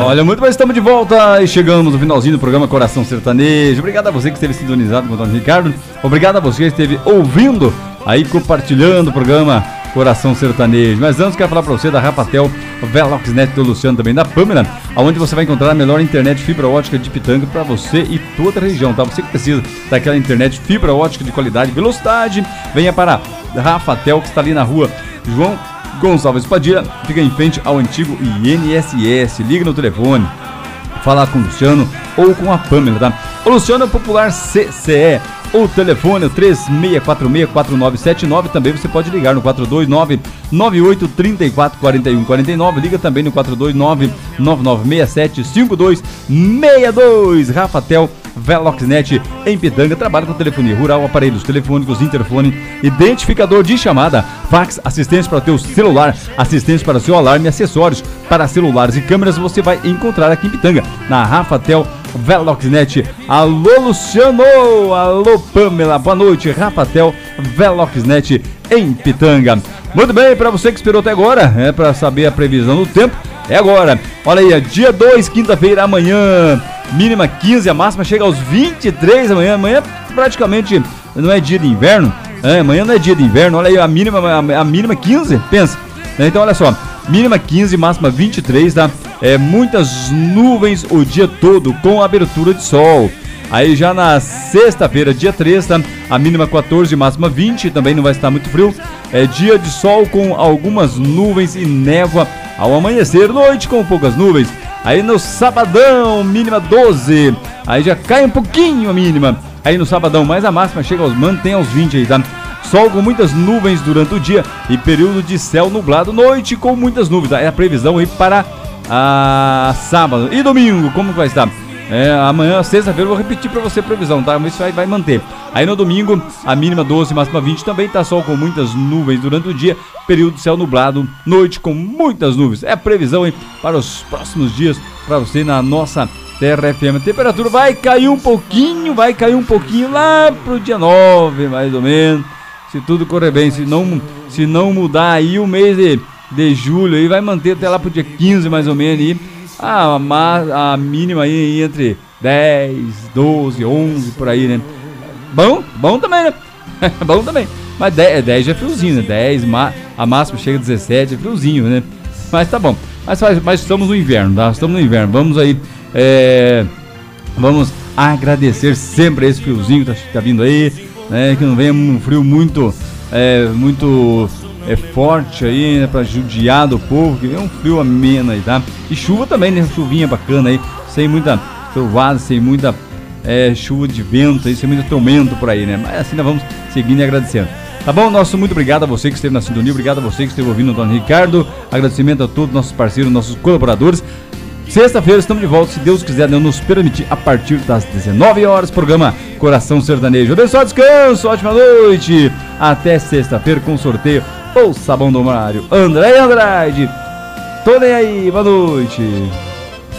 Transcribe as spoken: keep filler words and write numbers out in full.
Olha, muito bem, estamos de volta e chegamos no finalzinho do programa Coração Sertanejo. Obrigado a você que esteve sintonizado com o Antônio Ricardo. Obrigado a você que esteve ouvindo, aí compartilhando o programa Coração Sertanejo. Mas antes quero falar para você da Rafatel Veloxnet do Luciano, também da Pâmela, onde você vai encontrar a melhor internet fibra ótica de Pitanga para você e toda a região, tá? Você que precisa daquela internet fibra ótica de qualidade e velocidade, venha para a Rafatel, que está ali na rua João Gonçalves Padilha, fica em frente ao antigo I N S S. Liga no telefone, fala com o Luciano ou com a Pâmela, tá? O Luciano é popular C C E. O telefone é três seis quatro seis, quatro nove sete nove. Também você pode ligar no quatro dois nove, nove oito três quatro, quatro um quatro nove. Liga também no quatro dois nove, nove nove seis sete, cinco dois seis dois. Rafatel Veloxnet em Pitanga. Trabalha com telefonia rural, aparelhos telefônicos, interfone, identificador de chamada, fax, assistência para o teu celular, assistência para o seu alarme, acessórios para celulares e câmeras. Você vai encontrar aqui em Pitanga, na Rafatel Veloxnet. Alô Luciano, alô Pâmela, boa noite. Rafatel Veloxnet em Pitanga. Muito bem, para você que esperou até agora, é para saber a previsão do tempo, é agora. Olha aí, dia dois, quinta-feira, amanhã, mínima quinze, a máxima chega aos vinte e três amanhã. Amanhã praticamente não é dia de inverno, é, amanhã não é dia de inverno. Olha aí, a mínima, a, a mínima quinze, pensa. Então olha só, mínima quinze, máxima vinte e três, tá? É, muitas nuvens o dia todo, com abertura de sol. Aí já na sexta-feira, dia três, tá? A mínima quatorze, máxima vinte, também não vai estar muito frio. É dia de sol com algumas nuvens e névoa ao amanhecer, noite com poucas nuvens. Aí no sabadão, mínima doze, aí já cai um pouquinho a mínima. Aí no sabadão, mais a máxima chega aos, mantém aos vinte aí, tá? Sol com muitas nuvens durante o dia e período de céu nublado, noite com muitas nuvens. É a previsão aí para a sábado e domingo, como vai estar? É, amanhã, sexta-feira, eu vou repetir para você a previsão, tá? Mas isso aí vai manter. Aí no domingo, a mínima doze, máxima vinte, também tá sol com muitas nuvens durante o dia, período de céu nublado, noite com muitas nuvens. É a previsão aí para os próximos dias para você na nossa Terra F M. A temperatura vai cair um pouquinho, vai cair um pouquinho lá pro dia nove, mais ou menos. Se tudo correr bem, se não, se não mudar aí o mês de, de julho, aí vai manter até lá pro dia quinze, mais ou menos. E a, a, a mínima aí entre dez, doze, onze, por aí, né? Bom, bom também, né? Bom também. Mas dez, dez já é friozinho, né? dez, a máxima chega a dezessete, é friozinho, né? Mas tá bom. Mas, mas estamos no inverno, tá? Estamos no inverno. Vamos aí, é, vamos agradecer sempre esse friozinho que tá, tá vindo aí, né? Que não venha um frio muito, é, muito é, forte aí, né? Pra judiar do povo, que venha um frio ameno aí, tá? E chuva também, né? Chuvinha bacana aí, sem muita trovada, sem muita é, chuva de vento aí, sem muito tormento por aí, né? Mas assim nós vamos seguindo e agradecendo. Tá bom? Nosso muito obrigado a você que esteve na sintonia, obrigado a você que esteve ouvindo o Antônio Ricardo, agradecimento a todos nossos parceiros, nossos colaboradores. Sexta-feira estamos de volta, se Deus quiser, Deus nos permitir, a partir das dezenove horas, programa Coração Sertanejo. Abençoado descanso, ótima noite, até sexta-feira com sorteio ou sabão do Mário. André Andrade, tô nem aí, boa noite.